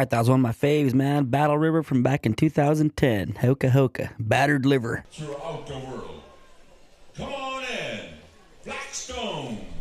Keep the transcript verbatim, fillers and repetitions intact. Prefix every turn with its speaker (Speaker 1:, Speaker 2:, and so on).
Speaker 1: right, that was one of my faves, man. Battle River from back in two thousand ten. Hoka Hoka, Battered Liver.
Speaker 2: Throughout the world. Come on in, Blackstone.